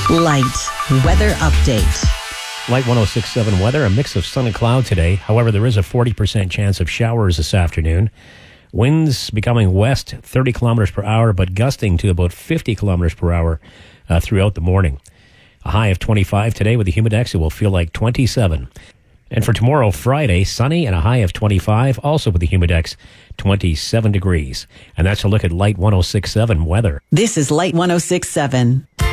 Light weather update. Light 106.7 weather, a mix of sun and cloud today. However, there is a 40% chance of showers this afternoon. Winds becoming west 30 kilometers per hour, but gusting to about 50 kilometers per hour throughout the morning. A high of 25 today with the humidex. It will feel like 27. And for tomorrow, Friday, sunny and a high of 25, also with the humidex, 27 degrees. And that's a look at Light 106.7 weather. This is Light 106.7.